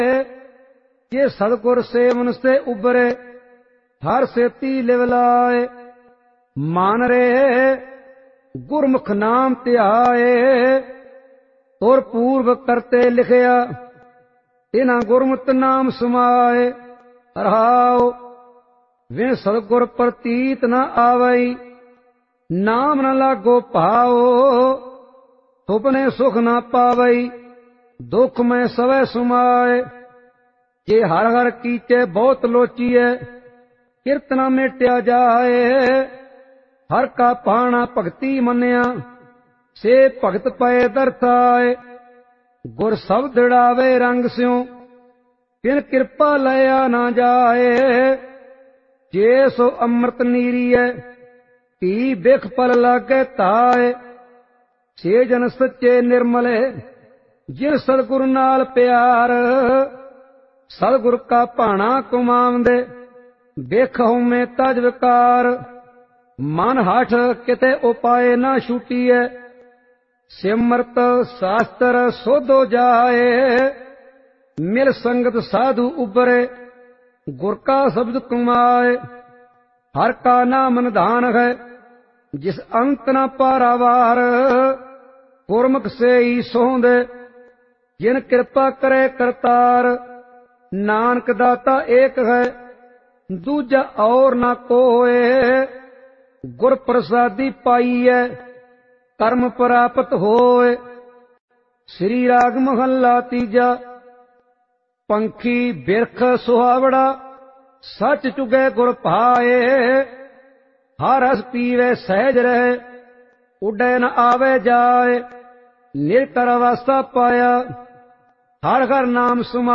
ਜੇ ਸਤਿਗੁਰ ਸੇਵਨ ਸੇ ਉਬਰੇ ਹਰ ਸੇਤੀ ਲਿਵ ਲਾਏ। ਮਨ ਰੇ ਗੁਰਮੁਖ ਨਾਮ ਧਿਆਏ ਤੁਰ ਪੂਰਵ ਕਰਤੇ ਲਿਖਿਆ ਇਨਾ ਗੁਰਮੁਤ ਨਾਮ ਸਮਾਏ। ਰਹਾਉ ਵੇ ਸਤਿਗੁਰ ਪ੍ਰਤੀਤ ਨ ਆਵਈ ਨਾਮ ਨ ਲਾਗੋ ਭਾਉ। ਸੁਪਨੇ ਸੁਖ ਨ ਪਾਵਈ ਦੁਖ ਮੈਂ ਸਵੈ ਸੁਮਾਏ। ਜੇ ਹਰ ਹਰ ਕੀਚੇ ਬਹੁਤ ਲੋਚੀਐ ਕਿਰਤ ਨ ਮੇਟਿਆ ਜਾਏ। ਹਰ ਕਾ ਪਾਣਾ ਭਗਤੀ ਮੰਨਿਆ ਸੇ ਭਗਤ ਪਏ ਦਰਥਾਏ। ਗੁਰ ਸਬਦ ੜਾਵੇ ਰੰਗ ਸਿਉ ਬਿਨ ਕਿਰਪਾ ਲਿਆ ਨਾ ਜਾਏ। ਜੇ ਸੋ ਅੰਮ੍ਰਿਤ ਨੀਰੀਐ ਧੀ ਬਿਖ ਪਲ ਲਾਗੇ ਧਾਏ। ਸੇ ਜਨ ਸੱਚੇ ਨਿਰਮਲੇ ਜਿਨ ਸਤਿਗੁਰ ਨਾਲ ਪਿਆਰ। ਸਤਿਗੁਰ ਕਾ ਭਾਣਾ ਕੁਮਾਵੰਦੇ ਬਿਖ ਹਉਮੈ ਤਜ ਵਿਕਾਰ। ਮਨ ਹਠ ਕਿਤੇ ਉਪਾਏ ਨਾ ਛੂਟੀਐ ਸਿਮਰਤ ਸ਼ਾਸਤਰ ਸੋਧੋ ਜਾਏ। ਮਿਲ ਸੰਗਤ ਸਾਧੂ ਉਬਰੇ ਗੁਰ ਕਾ ਸ਼ਬਦ ਕਮਾਏ। ਹਰ ਕਾ ਨਾਮ ਨਿਧਾਨ ਹੈ ਜਿਸ ਅੰਤ ਨ ਪਾਰਾਵਾਰ। ਗੁਰਮੁਖ ਸੇਈ ਸੋਹੰਦੇ ਜਿਨ ਕਿਰਪਾ ਕਰੇ ਕਰਤਾਰ। ਨਾਨਕ ਦਾਤਾ ਏਕ ਹੈ ਦੂਜਾ ਔਰ ਨਾ ਕੋਏ। ਗੁਰ ਪ੍ਰਸਾਦੀ ਪਾਈਐ ਕਰਮ ਪ੍ਰਾਪਤ ਹੋਏ। ਸ੍ਰੀ ਰਾਗ ਮਹੱਲਾ ਤੀਜਾ। ਪੰਖੀ ਬਿਰਖ ਸੁਹਾਵੜਾ ਸੱਚ ਚੁਗੇ ਗੁਰ ਭਾਏ। ਹਰ ਰਸ ਪੀਵੇ ਸਹਿਜ ਰਹੇ ਉੱਡੇ ਨ ਆਵੇ ਜਾਏ। ਨਿਰਕਰ ਅਵਸਥਾ ਪਾਇਆ ਹਰ ਹਰ ਨਾਮ ਸੁਮਾ